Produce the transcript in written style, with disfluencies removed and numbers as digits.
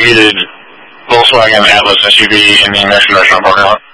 heated Volkswagen Atlas SUV in the next restaurant parking lot.